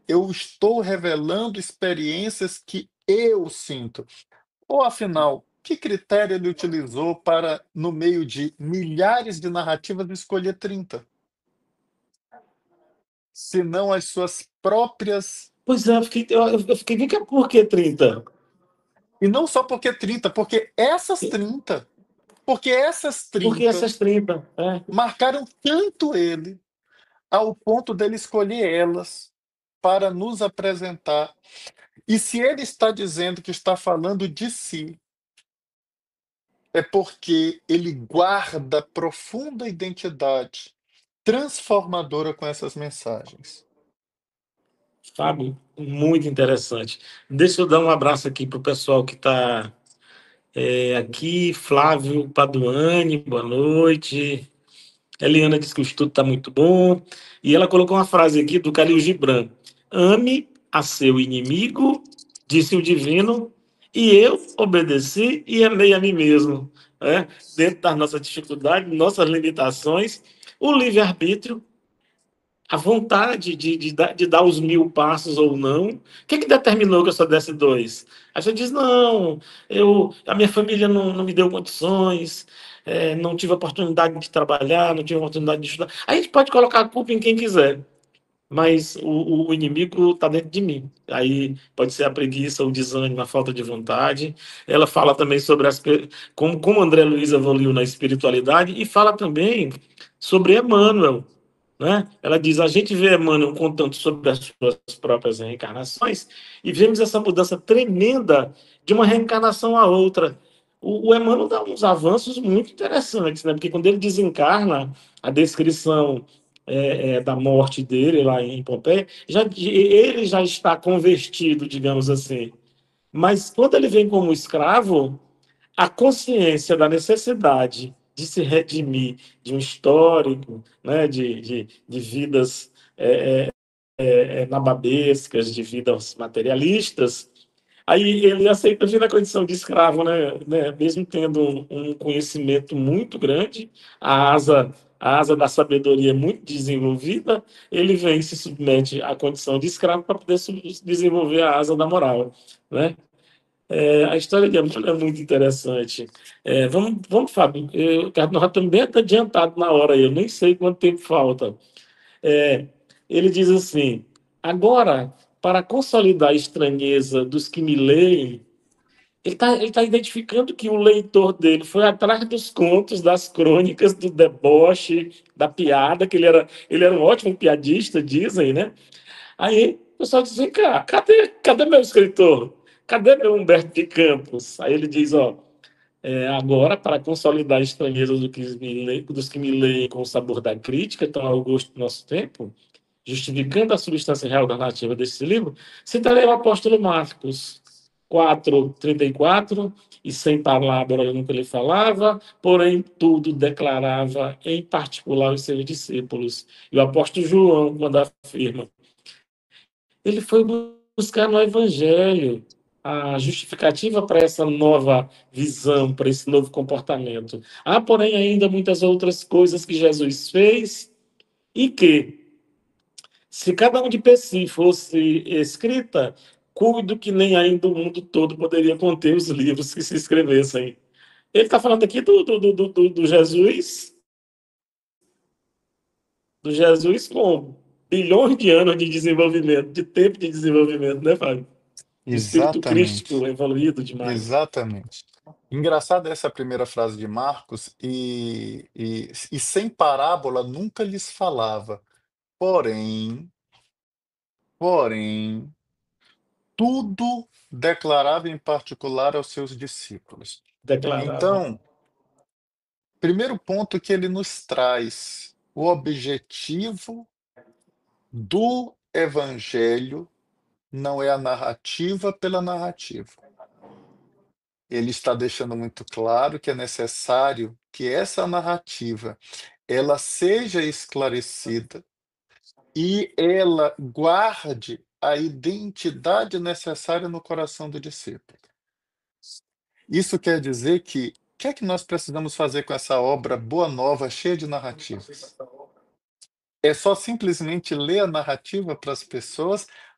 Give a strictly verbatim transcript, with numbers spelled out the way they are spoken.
eu estou revelando experiências que eu sinto. Ou afinal, que critério ele utilizou para, no meio de milhares de narrativas, escolher trinta? Se não as suas próprias. Pois é, eu fiquei, eu, eu fiquei, vem cá, por que trinta? E não só porque trinta, porque essas trinta, porque essas Por que trinta essas trinta? É, marcaram tanto ele, ao ponto dele escolher elas para nos apresentar. E se ele está dizendo que está falando de si, é porque ele guarda profunda identidade transformadora com essas mensagens. Fábio, muito interessante. Deixa eu dar um abraço aqui para o pessoal que está aqui. Flávio Paduani, boa noite. Eliana disse que o estudo está muito bom. E ela colocou uma frase aqui do Khalil Gibran: ame a seu inimigo, disse o divino, e eu obedeci e amei a mim mesmo. É? Dentro das nossas dificuldades, nossas limitações, o livre-arbítrio, a vontade de, de, dar- de dar os mil passos ou não. O que, que determinou que eu só desse dois? A gente diz, não, eu, a minha família não, não me deu condições, é, não tive oportunidade de trabalhar, não tive oportunidade de estudar. A gente pode colocar a culpa em quem quiser, mas o, o inimigo está dentro de mim. Aí pode ser a preguiça, o desânimo, a falta de vontade. Ela fala também sobre as, pe- como, como André Luiz evoluiu na espiritualidade e fala também sobre Emmanuel, né? Ela diz: a gente vê Emmanuel contando sobre as suas próprias reencarnações e vemos essa mudança tremenda de uma reencarnação a outra. O, o Emmanuel dá uns avanços muito interessantes, né? Porque quando ele desencarna, a descrição é, é, da morte dele lá em Pompeia, já, ele já está convertido, digamos assim. Mas quando ele vem como escravo, a consciência da necessidade de se redimir de um histórico, né, de, de, de vidas é, é, nababescas, de vidas materialistas, aí ele aceita vir na condição de escravo, né, né, mesmo tendo um, um conhecimento muito grande, a asa, a asa da sabedoria é muito desenvolvida, ele vem e se submete à condição de escravo para poder desenvolver a asa da moral, né? É, a história de amor é muito interessante. É, vamos, vamos, Fábio. Eu, nós já estamos bem adiantados na hora aí, eu nem sei quanto tempo falta. É, ele diz assim: agora, para consolidar a estranheza dos que me leem, ele está ele tá identificando que o leitor dele foi atrás dos contos, das crônicas, do deboche, da piada, que ele era, ele era um ótimo piadista, dizem, né? Aí o pessoal diz: vem cá, cadê, cadê meu escritor? Cadê meu Humberto de Campos? Aí ele diz: ó, é, agora, para consolidar a estranheza do que me lê- dos que me leem com o sabor da crítica, então ao gosto do nosso tempo, justificando a substância real da narrativa desse livro, citarei o apóstolo Marcos quatro, trinta e quatro, e sem palavra nunca lhe falava, porém tudo declarava em particular aos seus discípulos. E o apóstolo João, quando afirma: ele foi buscar no Evangelho a justificativa para essa nova visão, para esse novo comportamento. Há, porém, ainda muitas outras coisas que Jesus fez e que, se cada um de per si fosse escrita, cuido que nem ainda o mundo todo poderia conter os livros que se escrevessem. Ele está falando aqui do, do, do, do, do Jesus, do Jesus com bilhões de anos de desenvolvimento, de tempo de desenvolvimento, né, Fábio? O espírito crístico Exatamente, evoluído demais. exatamente. Engraçada essa primeira frase de Marcos, e, e, e sem parábola nunca lhes falava. Porém, porém, tudo declarava em particular aos seus discípulos. Declarava. Então, primeiro ponto que ele nos traz, o objetivo do evangelho não é a narrativa pela narrativa. Ele está deixando muito claro que é necessário que essa narrativa ela seja esclarecida e ela guarde a identidade necessária no coração do discípulo. Isso quer dizer que o que é que nós precisamos fazer com essa obra boa nova, cheia de narrativas? É só simplesmente ler a narrativa para as pessoas?